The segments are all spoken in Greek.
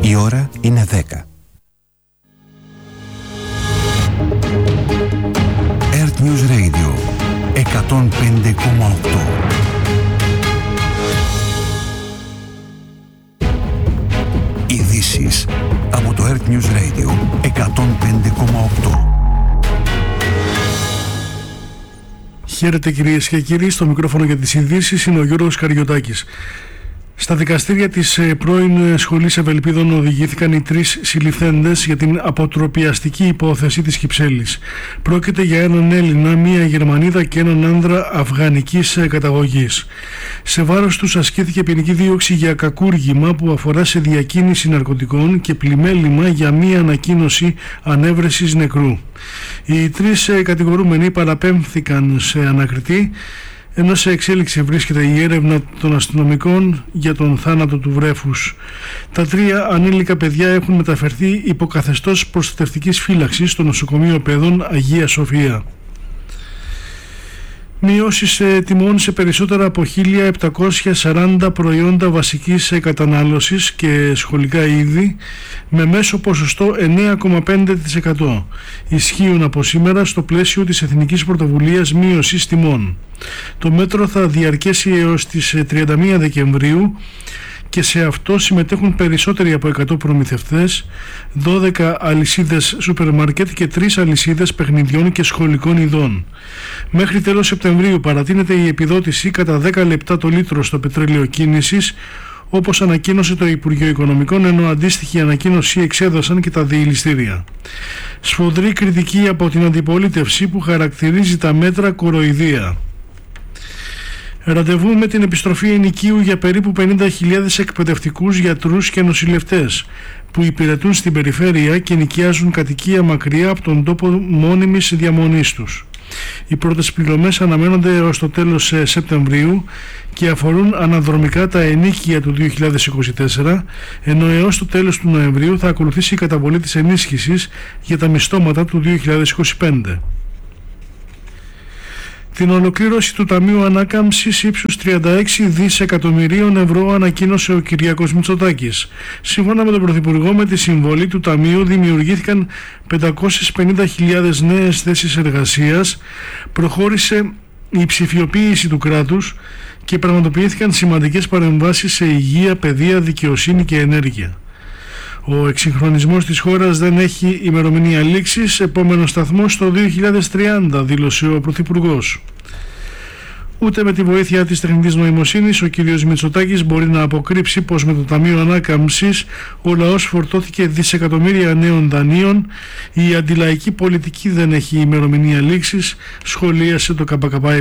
Η ώρα είναι 10. Earth News Radio 105,8. Ειδήσεις από το Earth News Radio 105,8. Χαίρετε κυρίες και κύριοι, στο μικρόφωνο για τις ειδήσεις είναι ο Γιώργος Καριωτάκης. Στα δικαστήρια της πρώην Σχολής Ευελπίδων οδηγήθηκαν οι τρεις συλληφθέντες για την αποτροπιαστική υπόθεση της Κυψέλης. Πρόκειται για έναν Έλληνα, μία Γερμανίδα και έναν άνδρα αφγανικής καταγωγής. Σε βάρος τους ασκήθηκε ποινική δίωξη για κακούργημα που αφορά σε διακίνηση ναρκωτικών και πλημέλημα για μία ανακοίνωση ανέβρεσης νεκρού. Οι τρεις κατηγορούμενοι παραπέμφθηκαν σε ανακριτή, ενώ σε εξέλιξη βρίσκεται η έρευνα των αστυνομικών για τον θάνατο του βρέφους. Τα τρία ανήλικα παιδιά έχουν μεταφερθεί υπό καθεστώς προστατευτικής φύλαξης στο νοσοκομείο παιδών Αγία Σοφία. Μειώσεις τιμών σε περισσότερα από 1.740 προϊόντα βασικής κατανάλωσης και σχολικά είδη με μέσο ποσοστό 9,5% ισχύουν από σήμερα στο πλαίσιο της Εθνικής Πρωτοβουλίας Μείωσης Τιμών. Το μέτρο θα διαρκέσει έως τις 31 Δεκεμβρίου και σε αυτό συμμετέχουν περισσότεροι από 100 προμηθευτές, 12 αλυσίδες σούπερ μάρκετ και 3 αλυσίδες παιχνιδιών και σχολικών ειδών. Μέχρι τέλος Σεπτεμβρίου παρατείνεται η επιδότηση κατά 10 λεπτά το λίτρο στο πετρέλαιο κίνησης, όπως ανακοίνωσε το Υπουργείο Οικονομικών, ενώ αντίστοιχη ανακοίνωση εξέδωσαν και τα διελιστήρια. Σφοδρή κριτική από την αντιπολίτευση που χαρακτηρίζει τα μέτρα κοροϊδία. Ραντεβού με την επιστροφή ενοικίου για περίπου 50.000 εκπαιδευτικούς, γιατρούς και νοσηλευτές που υπηρετούν στην περιφέρεια και νοικιάζουν κατοικία μακριά από τον τόπο μόνιμης διαμονής τους. Οι πρώτες πληρωμές αναμένονται έως το τέλος Σεπτεμβρίου και αφορούν αναδρομικά τα ενοίκια του 2024, ενώ έως το τέλος του Νοεμβρίου θα ακολουθήσει η καταβολή της ενίσχυσης για τα μισθώματα του 2025. Την ολοκλήρωση του Ταμείου Ανάκαμψης ύψους 36 δισεκατομμυρίων ευρώ ανακοίνωσε ο Κυριάκος Μητσοτάκης. Σύμφωνα με τον Πρωθυπουργό, με τη συμβολή του Ταμείου δημιουργήθηκαν 550.000 νέες θέσεις εργασίας, προχώρησε η ψηφιοποίηση του κράτους και πραγματοποιήθηκαν σημαντικές παρεμβάσεις σε υγεία, παιδεία, δικαιοσύνη και ενέργεια. Ο εξυγχρονισμός της χώρας δεν έχει ημερομηνία λήξης, επόμενος σταθμός το 2030, δήλωσε ο Πρωθυπουργός. Ούτε με τη βοήθεια της τεχνητής νοημοσύνης ο κ. Μητσοτάκης μπορεί να αποκρύψει πως με το Ταμείο Ανάκαμψης ο λαός φορτώθηκε δισεκατομμύρια νέων δανείων, η αντιλαϊκή πολιτική δεν έχει ημερομηνία λήξης, σχολίασε το ΚΚΕ.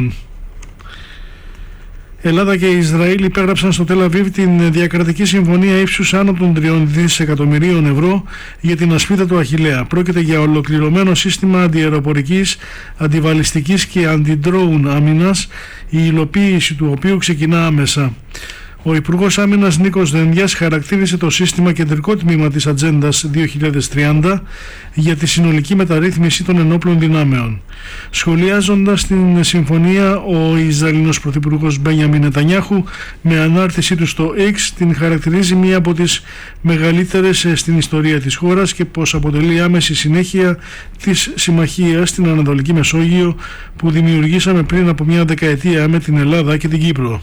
Ελλάδα και Ισραήλ υπέγραψαν στο Τελ Αβίβ την διακρατική συμφωνία ύψους άνω των 3 δισεκατομμυρίων ευρώ για την ασπίδα του Αχιλλέα. Πρόκειται για ολοκληρωμένο σύστημα αντιαεροπορικής, αντιβαλιστικής και αντιντρόουν άμυνας, η υλοποίηση του οποίου ξεκινά άμεσα. Ο Υπουργός Άμυνας Νίκος Δένδιας χαρακτήρισε το σύστημα κεντρικό τμήμα της Ατζέντας 2030 για τη συνολική μεταρρύθμιση των ενόπλων δυνάμεων. Σχολιάζοντας την συμφωνία, ο Ισραηλινός Πρωθυπουργός Μπένιαμιν Νετανιάχου με ανάρτησή του στο X την χαρακτηρίζει μία από τις μεγαλύτερες στην ιστορία της χώρας και πως αποτελεί άμεση συνέχεια της συμμαχίας στην Ανατολική Μεσόγειο που δημιουργήσαμε πριν από μια δεκαετία με την Ελλάδα και την Κύπρο.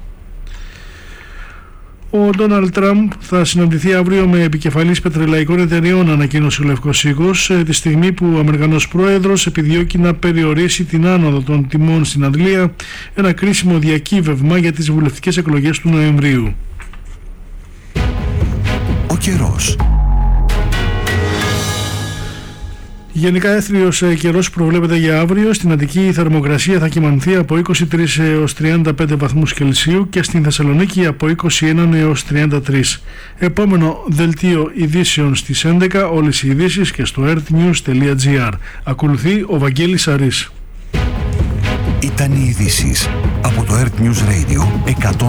Ο Ντόναλντ Τραμπ θα συναντηθεί αύριο με επικεφαλής πετρελαϊκών εταιριών, ανακοίνωσε ο Λευκός Οίκος, τη στιγμή που ο Αμερικανός Πρόεδρος επιδιώκει να περιορίσει την άνοδο των τιμών στην Αγγλία, ένα κρίσιμο διακύβευμα για τις βουλευτικές εκλογές του Νοεμβρίου. Ο καιρός. Γενικά έθριος καιρός προβλέπεται για αύριο. Στην Αττική η θερμοκρασία θα κυμανθεί από 23 έως 35 βαθμούς Κελσίου και στην Θεσσαλονίκη από 21 έως 33. Επόμενο δελτίο ειδήσεων στις 11, όλες οι ειδήσεις και στο earthnews.gr. Ακολουθεί ο Βαγγέλης Αρής. Ήταν οι ειδήσεις από το Earth News Radio 100.